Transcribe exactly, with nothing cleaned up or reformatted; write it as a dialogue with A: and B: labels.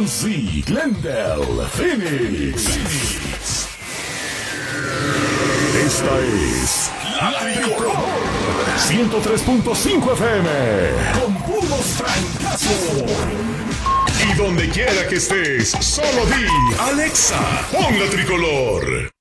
A: Z, Glendale, Phoenix. Phoenix. Esta es La Tricolor ciento tres punto cinco F M con puros francazos. Y donde quiera que estés, solo di Alexa, pon La Tricolor.